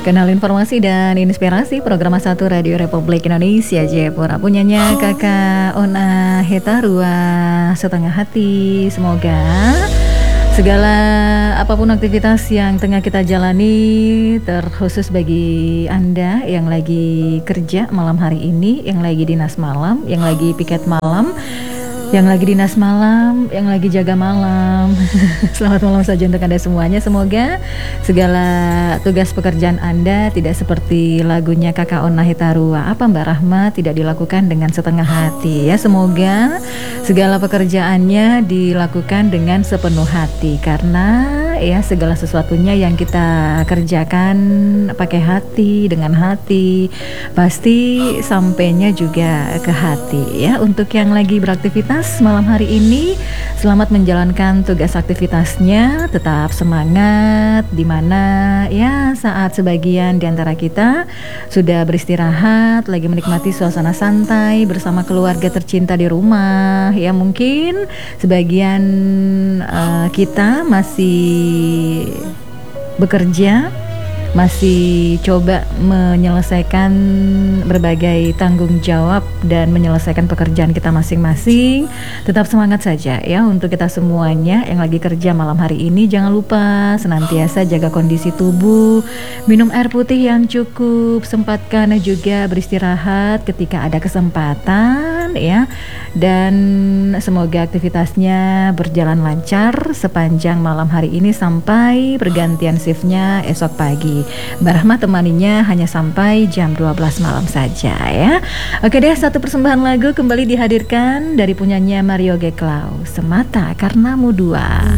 Kenal informasi dan inspirasi program satu Radio Republik Indonesia Jayapura. Punyanya Kakak Ona Hetarua Setengah Hati. Semoga segala apapun aktivitas yang tengah kita jalani, terkhusus bagi Anda yang lagi kerja malam hari ini, yang lagi dinas malam, yang lagi piket malam, yang lagi dinas malam, yang lagi jaga malam. Selamat malam saja untuk Anda semuanya. Semoga segala tugas pekerjaan Anda tidak seperti lagunya Kakak Ona Hitarua, apa Mbak Rahma, tidak dilakukan dengan setengah hati ya. Semoga segala pekerjaannya dilakukan dengan sepenuh hati, karena ya segala sesuatunya yang kita kerjakan pakai hati, dengan hati, pasti sampainya juga ke hati ya. Untuk yang lagi beraktivitas malam hari ini, selamat menjalankan tugas aktivitasnya, tetap semangat, dimana ya saat sebagian diantara kita sudah beristirahat, lagi menikmati suasana santai bersama keluarga tercinta di rumah ya. Mungkin sebagian kita masih bekerja, masih coba menyelesaikan berbagai tanggung jawab dan menyelesaikan pekerjaan kita masing-masing. Tetap semangat saja ya untuk kita semuanya yang lagi kerja malam hari ini. Jangan lupa senantiasa jaga kondisi tubuh, minum air putih yang cukup, sempatkan juga beristirahat ketika ada kesempatan ya. Dan semoga aktivitasnya berjalan lancar sepanjang malam hari ini sampai pergantian shiftnya esok pagi. Mbak Rahma temaninya hanya sampai jam 12 malam saja ya. Oke deh, satu persembahan lagu kembali dihadirkan dari punyanya Mario Geklau, Semata Karenamu Dua.